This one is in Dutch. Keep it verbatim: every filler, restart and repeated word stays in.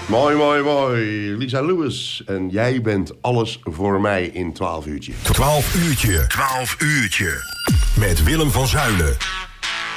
Mooi, mooi, mooi. Lisa Lewis. En jij bent alles voor mij in twaalf uurtje. twaalf uurtje. twaalf uurtje. Met Willem van Zuilen.